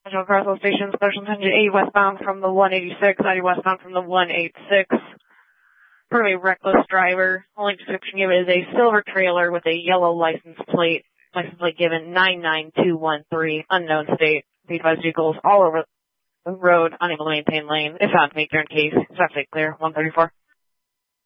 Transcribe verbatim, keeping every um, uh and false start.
Central Crossville Station, Special Attention eighty westbound from the one eighty-six, ninety westbound from the one eighty-six. For a reckless driver. Only description given is a silver trailer with a yellow license plate. License plate given nine nine two one three, unknown state. The advised vehicles all over the road, unable to maintain lane. If found to make your own case, it's actually clear, one thirty-four.